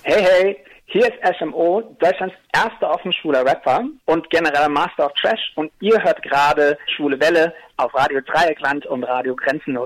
Hey, hey, hier ist SMO, Deutschlands erster offen schwuler Rapper und genereller Master of Trash und ihr hört gerade Schwule Welle auf Radio Dreieckland und Radio Grenzenlos.